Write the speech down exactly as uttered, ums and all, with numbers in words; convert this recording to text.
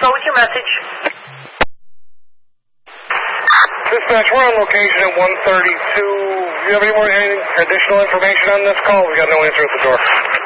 go with your message. Dispatch, we're on location at one thirty-two. Do you have any more any additional information on this call? We got no answer at the door.